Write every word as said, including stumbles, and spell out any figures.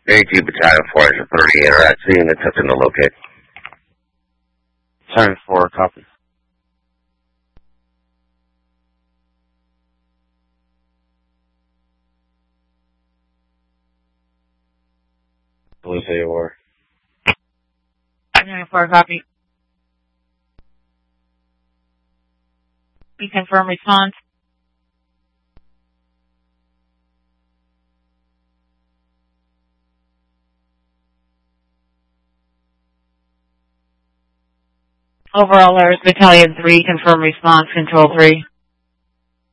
eighty Battalion four thirty-eight, alright, seeing attempting to locate. Battalion four, copy. Police A O R. Battalion four, copy. We confirm response. Overall, there's Battalion three, confirm response, Control three.